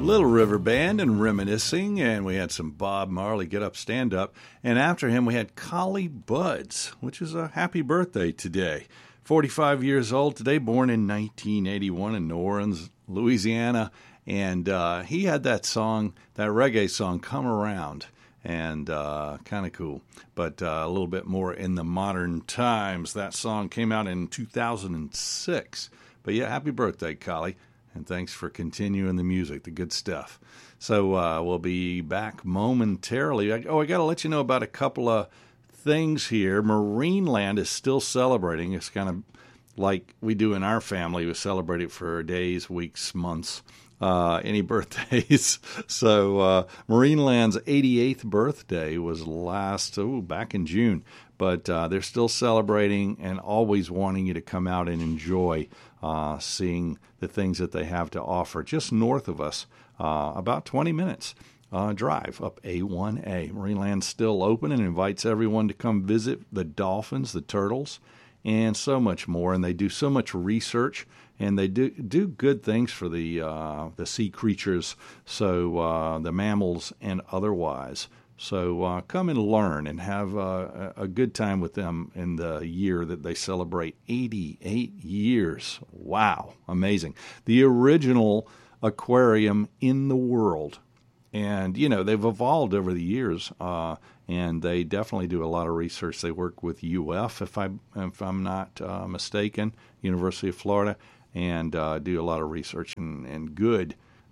Little River Band and Reminiscing, and we had some Bob Marley, Get Up, Stand Up, and after him we had Collie Buddz, which is a happy birthday today. 45 years old today, born in 1981 in New Orleans, Louisiana, and he had that song, that reggae song, Come Around, and kind of cool, but a little bit more in the modern times. That song came out in 2006, but yeah, happy birthday, Collie. And thanks for continuing the music, the good stuff. So we'll be back momentarily. I got to let you know about a couple of things here. Marineland is still celebrating. It's kind of like we do in our family. We celebrate it for days, weeks, months, any birthdays. So Marineland's 88th birthday was back in June. But they're still celebrating and always wanting you to come out and enjoy seeing the things that they have to offer. Just north of us, about 20 minutes drive up A1A. Marineland's still open and invites everyone to come visit the dolphins, the turtles, and so much more. And they do so much research, and they do good things for the sea creatures, so the mammals and otherwise. So come and learn and have a good time with them in the year that they celebrate 88 years. Wow, amazing. The original aquarium in the world. And, you know, they've evolved over the years, and they definitely do a lot of research. They work with UF, if I'm not mistaken, University of Florida, and do a lot of research and good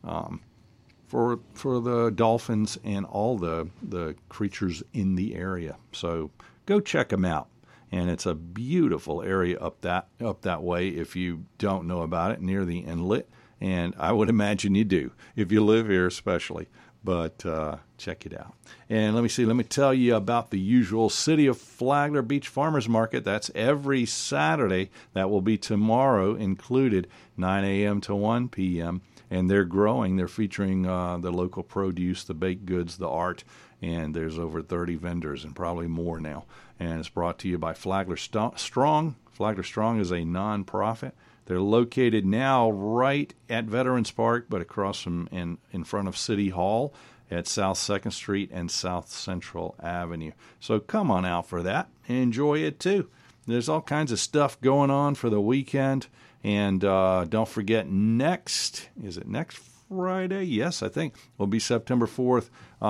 for the dolphins and all the creatures in the area. So go check them out. And it's a beautiful area up that way if you don't know about it, near the inlet. And I would imagine you do, if you live here especially. But check it out. And let me tell you about the usual City of Flagler Beach Farmers Market. That's every Saturday. That will be tomorrow included, 9 a.m. to 1 p.m., and they're growing. They're featuring the local produce, the baked goods, the art, and there's over 30 vendors and probably more now. And it's brought to you by Flagler Strong. Flagler Strong is a nonprofit. They're located now right at Veterans Park, but across from in front of City Hall at South 2nd Street and South Central Avenue. So come on out for that and enjoy it too. There's all kinds of stuff going on for the weekend. And don't forget next Friday? Yes, I think. Will be September 4th.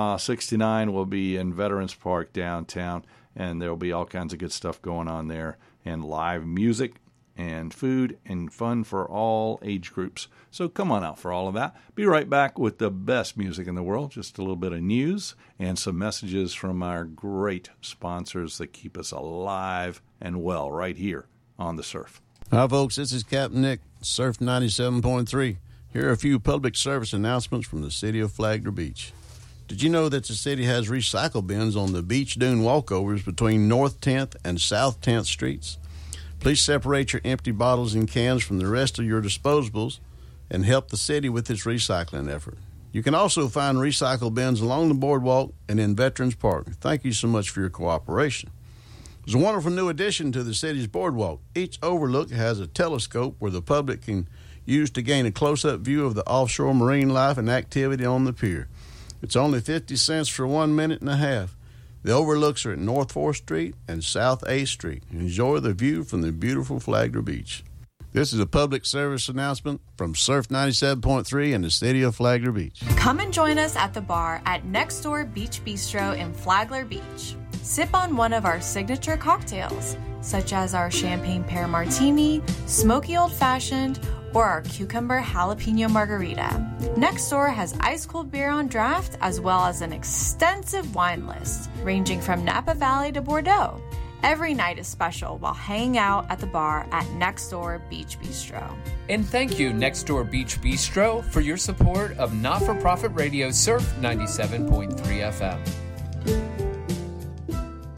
69 will be in Veterans Park downtown. And there will be all kinds of good stuff going on there. And live music and food and fun for all age groups. So come on out for all of that. Be right back with the best music in the world. Just a little bit of news and some messages from our great sponsors that keep us alive and well right here on The Surf. Hi, folks. This is Captain Nick, Surf 97.3. Here are a few public service announcements from the city of Flagler Beach. Did you know that the city has recycle bins on the beach dune walkovers between North 10th and South 10th Streets? Please separate your empty bottles and cans from the rest of your disposables and help the city with its recycling effort. You can also find recycle bins along the boardwalk and in Veterans Park. Thank you so much for your cooperation. There's a wonderful new addition to the city's boardwalk. Each overlook has a telescope where the public can use to gain a close-up view of the offshore marine life and activity on the pier. It's only 50 cents for 1 minute and a half. The overlooks are at North 4th Street and South 8th Street. Enjoy the view from the beautiful Flagler Beach. This is a public service announcement from Surf 97.3 and the city of Flagler Beach. Come and join us at the bar at Next Door Beach Bistro in Flagler Beach. Sip on one of our signature cocktails, such as our champagne pear martini, smoky old-fashioned, or our cucumber jalapeno margarita. Next Door has ice-cold beer on draft, as well as an extensive wine list, ranging from Napa Valley to Bordeaux. Every night is special while hanging out at the bar at Next Door Beach Bistro. And thank you, Next Door Beach Bistro, for your support of not-for-profit radio Surf 97.3 FM.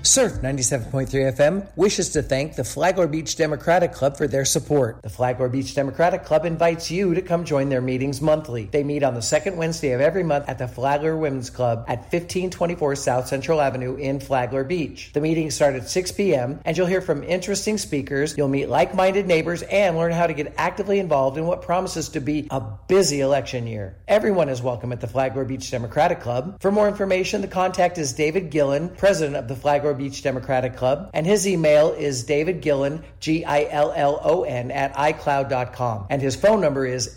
Surf 97.3 FM wishes to thank the Flagler Beach Democratic Club for their support. The Flagler Beach Democratic Club invites you to come join their meetings monthly. They meet on the second Wednesday of every month at the Flagler Women's Club at 1524 South Central Avenue in Flagler Beach. The meetings start at 6 p.m. and you'll hear from interesting speakers. You'll meet like-minded neighbors and learn how to get actively involved in what promises to be a busy election year. Everyone is welcome at the Flagler Beach Democratic Club. For more information, the contact is David Gillen, president of the Flagler Beach Democratic Club, and his email is davidgillen, Gillon, at iCloud.com, and his phone number is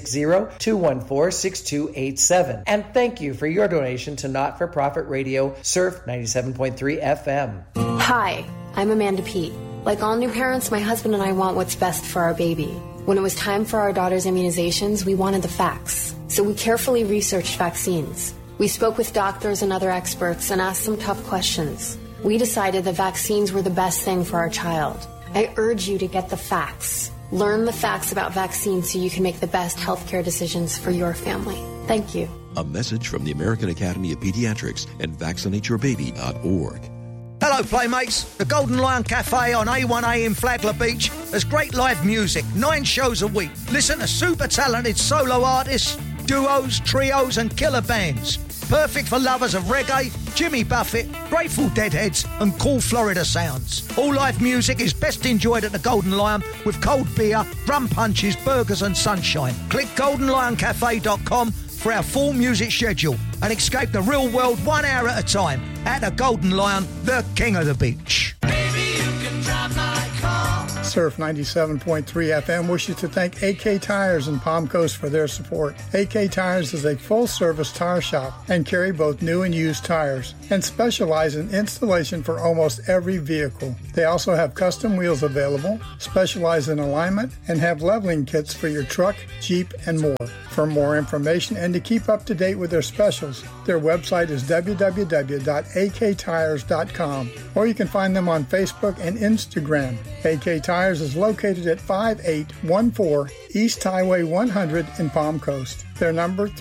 860-214-6287. And thank you for your donation to not-for-profit radio Surf 97.3 FM. Hi, I'm Amanda Pete. Like all new parents, my husband and I want what's best for our baby. When it was time for our daughter's immunizations, we wanted the facts. So we carefully researched vaccines. We spoke with doctors and other experts and asked some tough questions. We decided that vaccines were the best thing for our child. I urge you to get the facts. Learn the facts about vaccines so you can make the best healthcare decisions for your family. Thank you. A message from the American Academy of Pediatrics and VaccinateYourBaby.org. Hello, Playmates. The Golden Lion Cafe on A1A in Flagler Beach has great live music, 9 shows a week. Listen to super talented solo artists, duos, trios and killer bands. Perfect for lovers of reggae, Jimmy Buffett, Grateful Deadheads and cool Florida sounds. All live music is best enjoyed at the Golden Lion with cold beer, rum punches, burgers and sunshine. Click goldenlioncafe.com for our full music schedule and escape the real world 1 hour at a time at the Golden Lion, the king of the beach. Baby, you can drive my car. Surf 97.3 FM wishes to thank AK Tires in Palm Coast for their support. AK Tires is a full-service tire shop and carry both new and used tires and specialize in installation for almost every vehicle. They also have custom wheels available, specialize in alignment, and have leveling kits for your truck, Jeep, and more. For more information and to keep up to date with their specials, their website is www.aktires.com, or you can find them on Facebook and Instagram. AK Tires is located at 5814 East Highway 100 in Palm Coast. Their number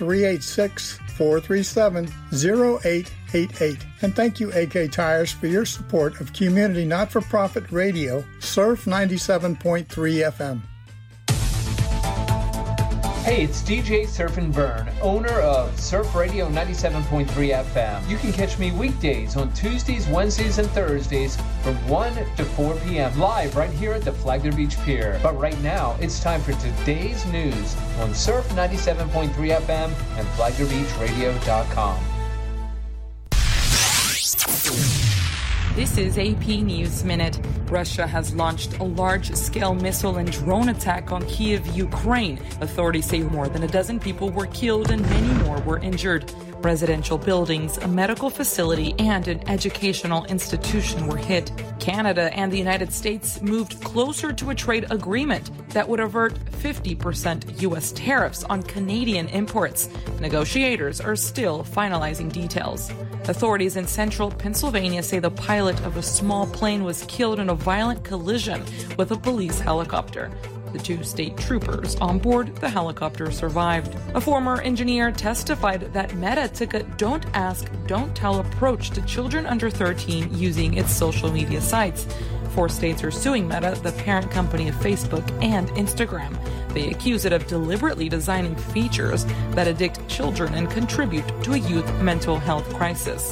386-437-0888. And thank you, AK Tires, for your support of community not-for-profit radio, Surf 97.3 FM. Hey, it's DJ Surf and Burn, owner of Surf Radio 97.3 FM. You can catch me weekdays on Tuesdays, Wednesdays, and Thursdays from 1 to 4 p.m. live right here at the Flagler Beach Pier. But right now, it's time for today's news on Surf 97.3 FM and FlaglerBeachRadio.com. This is AP News Minute. Russia has launched a large-scale missile and drone attack on Kyiv, Ukraine. Authorities say more than a dozen people were killed and many more were injured. Residential buildings, a medical facility, and an educational institution were hit. Canada and the United States moved closer to a trade agreement that would avert 50% U.S. tariffs on Canadian imports. Negotiators are still finalizing details. Authorities in central Pennsylvania say the pilot of a small plane was killed in a violent collision with a police helicopter. The 2 state troopers on board the helicopter survived. A former engineer testified that Meta took a don't ask, don't tell approach to children under 13 using its social media sites. 4 states are suing Meta, the parent company of Facebook and Instagram. They accuse it of deliberately designing features that addict children and contribute to a youth mental health crisis.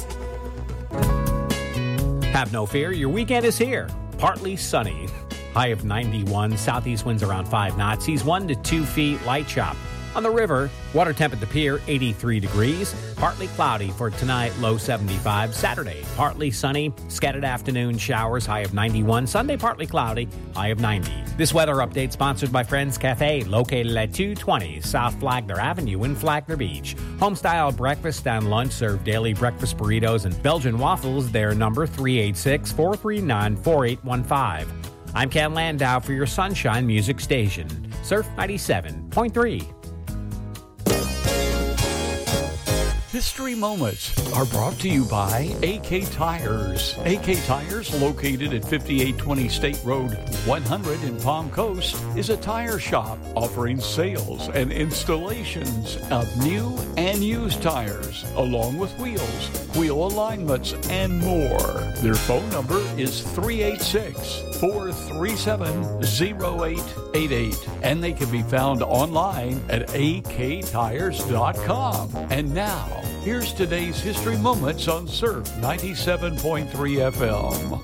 Have no fear, your weekend is here. Partly sunny. High of 91, southeast winds around 5 knots, seas 1 to 2 feet, light chop. On the river, water temp at the pier, 83 degrees. Partly cloudy for tonight, low 75. Saturday, partly sunny, scattered afternoon showers, high of 91. Sunday, partly cloudy, high of 90. This weather update sponsored by Friends Cafe, located at 220 South Flagler Avenue in Flagler Beach. Home-style breakfast and lunch, serve daily breakfast burritos and Belgian waffles. Their number, 386-439-4815. I'm Ken Landau for your Sunshine Music Station, Surf 97.3. History Moments are brought to you by AK Tires. AK Tires, located at 5820 State Road 100 in Palm Coast, is a tire shop offering sales and installations of new and used tires, along with wheels, wheel alignments, and more. Their phone number is 386-437-0888, and they can be found online at aktires.com. And now, here's today's History Moments on Surf 97.3 FM.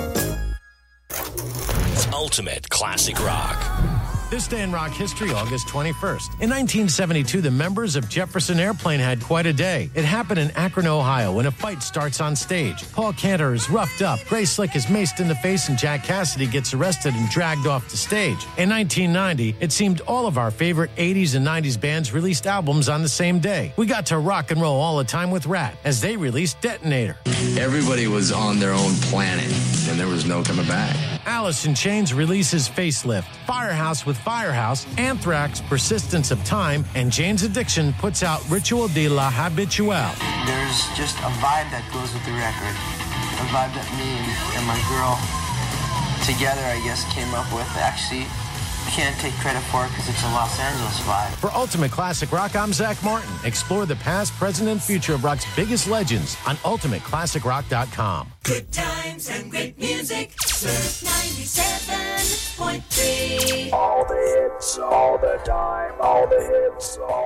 Ultimate Classic Rock. This day in rock history, August 21st. In 1972, the members of Jefferson Airplane had quite a day. It happened in Akron, Ohio, when a fight starts on stage. Paul Cantor is roughed up, Grace Slick is maced in the face, and Jack Cassidy gets arrested and dragged off the stage. In 1990, it seemed all of our favorite 80s and 90s bands released albums on the same day. We got to rock and roll all the time with Rat, as they released Detonator. Everybody was on their own planet, and there was no coming back. Alice in Chains releases Facelift, Firehouse with Firehouse, Anthrax, Persistence of Time, and Jane's Addiction puts out Ritual de la Habitual. There's just a vibe that goes with the record, a vibe that me and my girl together, I guess, came up with. Actually, can't take credit for it because it's a Los Angeles vibe. For Ultimate Classic Rock, I'm Zach Martin. Explore the past, present, and future of rock's biggest legends on UltimateClassicRock.com. Good times and great music. Surf 97.3. All the hits, all the time, all the hits, all